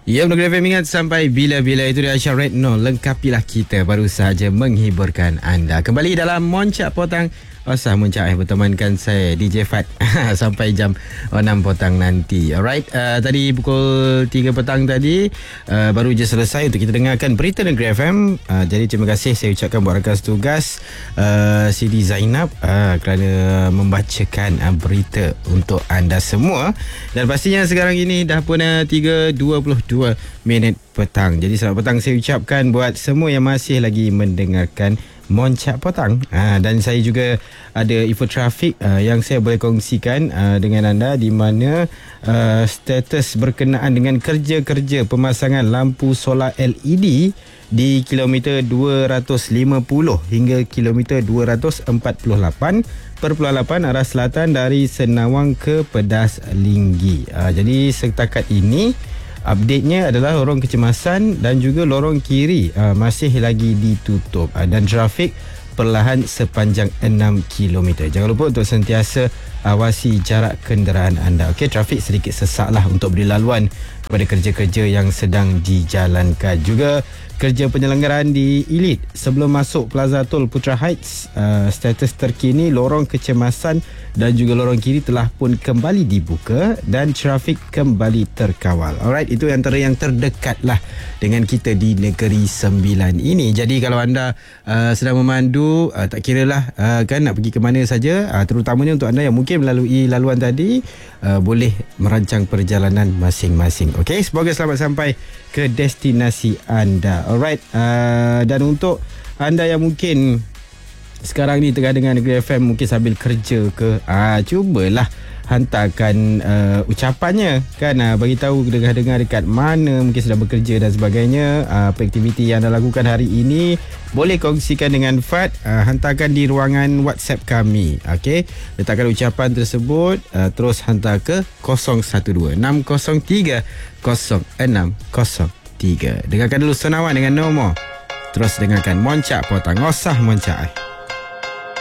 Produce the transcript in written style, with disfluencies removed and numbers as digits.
Ya, Negeri FM ingat sampai bila-bila itu dia Aisyah Redno. Lengkapilah kita baru sahaja menghiburkan anda. Kembali dalam Moncak Potang. Osah Moncak bertemankan saya DJ Fat sampai jam 6 petang nanti. Alright, tadi pukul 3 petang tadi baru je selesai untuk kita dengarkan berita Negeri FM. Jadi terima kasih saya ucapkan buat rakan tugas Siti Zainab kerana membacakan berita untuk anda semua. Dan pastinya sekarang ini dah pun 3:22 petang. Jadi selamat petang saya ucapkan buat semua yang masih lagi mendengarkan Moncak Potang. Dan saya juga ada info trafik yang saya boleh kongsikan dengan anda, di mana status berkenaan dengan kerja-kerja pemasangan lampu solar LED di kilometer 250 hingga kilometer 248.8 arah selatan dari Senawang ke Pedas Linggi. Jadi setakat ini update-nya adalah lorong kecemasan dan juga lorong kiri masih lagi ditutup dan trafik perlahan sepanjang 6 km. Jangan lupa untuk sentiasa awasi jarak kenderaan anda. Okey, trafik sedikit sesaklah untuk beri laluan kepada kerja-kerja yang sedang dijalankan. Juga kerja penyelenggaraan di Elite sebelum masuk Plaza Tol Putra Heights, status terkini lorong kecemasan dan juga lorong kiri telah pun kembali dibuka dan trafik kembali terkawal. Alright, itu antara yang terdekat lah dengan kita di Negeri Sembilan ini. Jadi kalau anda sedang memandu, tak kira lah kan nak pergi ke mana saja, terutamanya untuk anda yang mungkin melalui laluan tadi, boleh merancang perjalanan masing-masing. Okey, semoga selamat sampai ke destinasi anda. Alright, dan untuk anda yang mungkin sekarang ni tengah dengar Negeri FM, mungkin sambil kerja ke, cubalah hantarkan ucapannya kan, bagi tahu dengar-dengar dekat mana mungkin sedang bekerja dan sebagainya. Apa aktiviti yang anda lakukan hari ini, boleh kongsikan dengan Fat, hantarkan di ruangan WhatsApp kami. Okey, letakkan ucapan tersebut, terus hantar ke 012-603-0603. Dengarkan dulu Senawan dengan No More, terus dengarkan Moncak Potang. Osah Moncak.